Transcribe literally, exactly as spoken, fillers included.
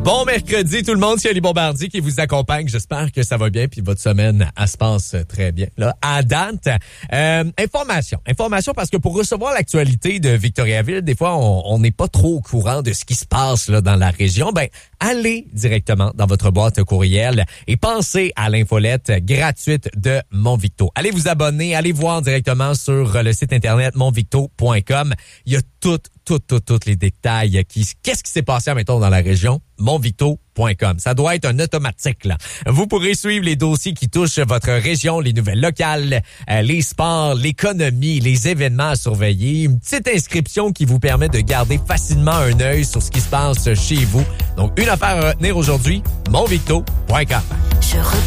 Bon mercredi tout le monde, c'est Ali Bombardier qui vous accompagne. J'espère que ça va bien puis votre semaine elle se passe très bien. Là, à date, euh, information, information parce que pour recevoir l'actualité de Victoriaville, des fois on n'est pas trop au courant de ce qui se passe là dans la région. Ben allez directement dans votre boîte courriel et pensez à l'infolette gratuite de Montvicto. Allez vous abonner, allez voir directement sur le site internet montvicto point com. Il y a tout, tout, tout, tous les détails. Qui, qu'est-ce qui s'est passé, mettons, dans la région? montvicto point com. Ça doit être un automatique, là. Vous pourrez suivre les dossiers qui touchent votre région, les nouvelles locales, euh, les sports, l'économie, les événements à surveiller. Une petite inscription qui vous permet de garder facilement un œil sur ce qui se passe chez vous. Donc, une affaire à retenir aujourd'hui, montvicto point com. Je